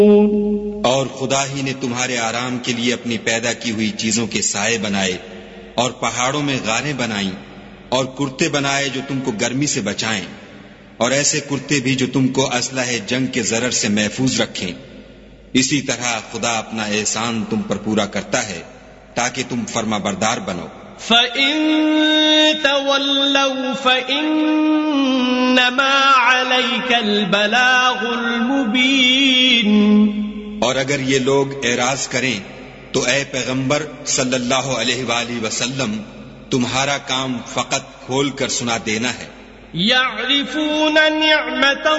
और खुदा ही ने तुम्हारे आराम के लिए अपनी पैदा की हुई चीजों के साए बनाए और पहाड़ों में गारें बनाई और कुर्ते बनाए जो तुमको गर्मी से बचाएं और ऐसे कुर्ते भी जो तुमको असलहे जंग के जरर से महफूज रखें। इसी तरह खुदा अपना एहसान तुम पर पूरा करता है ताकि तुम फर्माबरदार बनो। फ़इन तवल्लौ फ़इन्नमा अलैकल बलागुल मुबीन। और अगर ये लोग एराज करें तो ए पैगंबर सल्लल्लाहु अलैहि वसल्लम तुम्हारा काम फकत खोल कर सुना देना है। यअरिफून निअमत